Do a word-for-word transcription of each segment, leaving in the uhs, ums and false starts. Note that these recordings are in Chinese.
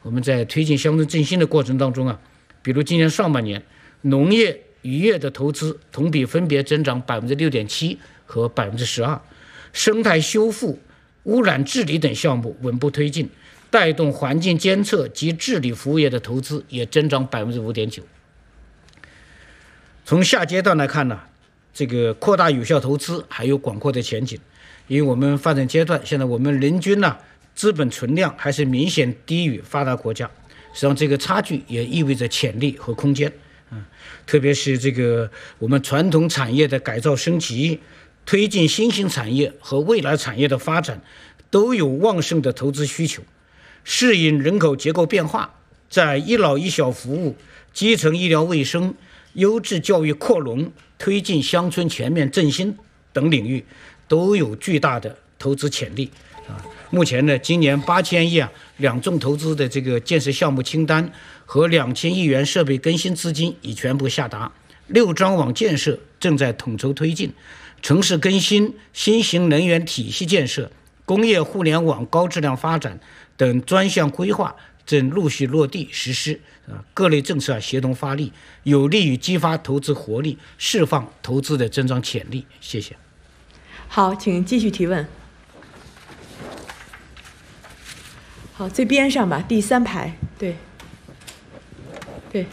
我们在推进乡村振兴的过程当中啊，比如今年上半年，农业、渔业的投资同比分别增长百分之六点七和百分之十二，生态修复、污染治理等项目稳步推进，带动环境监测及治理服务业的投资也增长百分之五点九。从下阶段来看呢，这个扩大有效投资还有广阔的前景，因为我们发展阶段现在我们人均呢资本存量还是明显低于发达国家，实际上这个差距也意味着潜力和空间。嗯，特别是这个我们传统产业的改造升级，推进新兴产业和未来产业的发展，都有旺盛的投资需求。适应人口结构变化，在一老一小服务、基层医疗卫生、优质教育扩容、推进乡村全面振兴等领域，都有巨大的投资潜力。啊，目前呢，今年八千亿啊两重投资的这个建设项目清单和两千亿元设备更新资金已全部下达，六张网建设正在统筹推进，城市更新、新型能源体系建设、工业互联网高质量发展等专项规划正陆续落地实施。啊，各类政策协同发力，有利于激发投资活力，释放投资的增长潜力。谢谢。 好，请继续提问。好，最边上吧，第三排，对，对。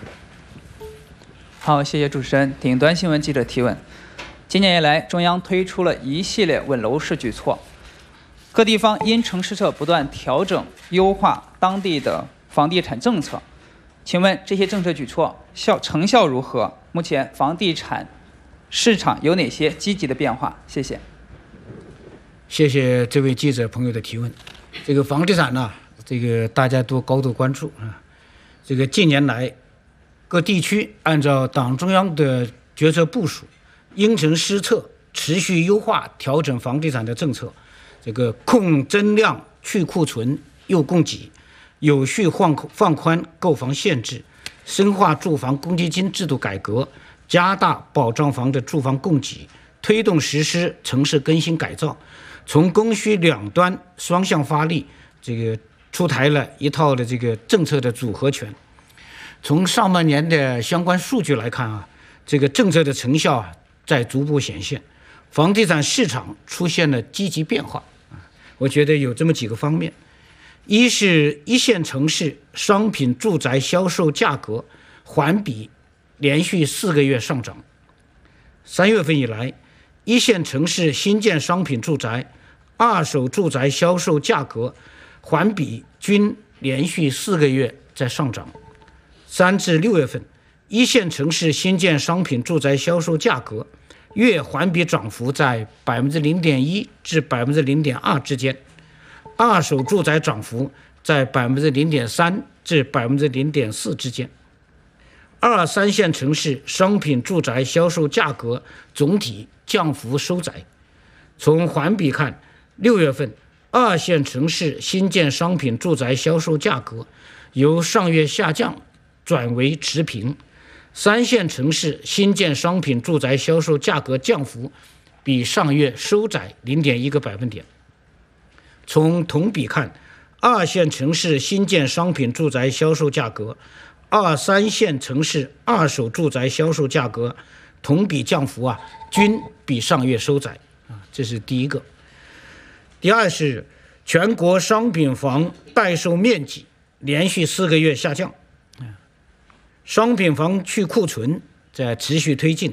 好，谢谢主持人。顶端新闻记者提问：今年以来，中央推出了一系列稳楼市举措，各地方因城施策，不断调整优化当地的房地产政策。请问这些政策举措效成效如何？目前房地产市场有哪些积极的变化？谢谢。 谢谢这位记者朋友的提问。这个房地产呢，这个大家都高度关注啊。这个近年来，各地区按照党中央的决策部署，因城施策，持续优化调整房地产的政策，这个控增量、去库存、诱供给，有序放放宽购房限制，深化住房公积金制度改革，加大保障房的住房供给，推动实施城市更新改造。从供需两端双向发力，这个出台了一套的这个政策的组合拳。从上半年的相关数据来看啊，这个政策的成效啊在逐步显现，房地产市场出现了积极变化啊。我觉得有这么几个方面：一是一线城市商品住宅销售价格环比连续四个月上涨，三月份以来，一线城市新建商品住宅、二手住宅销售价格环比均连续四个月在上涨。三至六月份，一线城市新建商品住宅销售价格月环比涨幅在百分之零点一至百分之零点二之间，二手住宅涨幅在百分之零点三至百分之零点四之间。二三线城市商品住宅销售价格总体降幅收窄。从环比看，六月份二线城市新建商品住宅销售价格由上月下降转为持平，三线城市新建商品住宅销售价格降幅比上月收窄 零点一 个百分点。从同比看，二线城市新建商品住宅销售价格、二三线城市二手住宅销售价格同比降幅啊，均比上月收窄啊，这是第一个。第二是全国商品房待售面积连续四个月下降，商品房去库存在持续推进，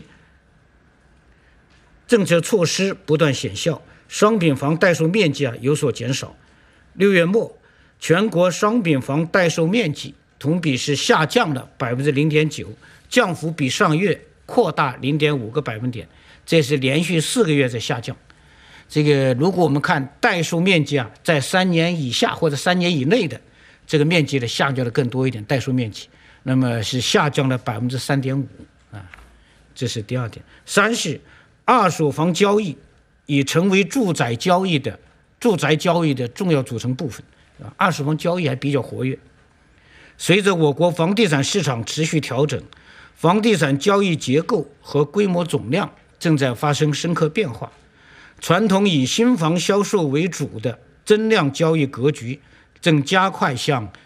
政策措施不断显效，商品房待售面积啊有所减少。六月末，全国商品房待售面积同比是下降了百分之零点九，降幅比上月扩大零点五个百分点，这是连续四个月在下降。这个如果我们看待售面积啊，在三年以下或者三年以内的这个面积的下降的更多一点，待售面积，那么是下降了百分之三点五啊，这是第二点。三是二手房交易已成为住宅交易的住宅交易的重要组成部分，二手房交易还比较活跃。随着我国房地产市场持续调整，房地产交易结构和规模总量正在发生深刻变化。传统以新房销售为主的增量交易格局正加快向